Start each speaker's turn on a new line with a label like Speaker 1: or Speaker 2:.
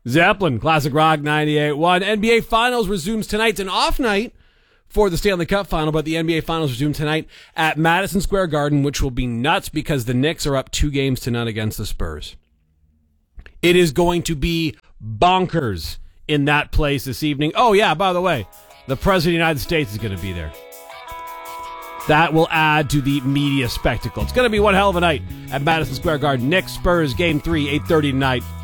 Speaker 1: Zeppelin, Classic Rock 98.1. NBA Finals resumes tonight. It's an off night for the Stanley Cup Final, but the NBA Finals resume tonight at Madison Square Garden, which will be nuts because the Knicks are up 2-0 against the Spurs. It is going to be bonkers in that place this evening. Oh, yeah, by the way, the President of the United States is going to be there. That will add to the media spectacle. It's going to be one hell of a night at Madison Square Garden. Knicks, Spurs, Game 3, 8:30 tonight.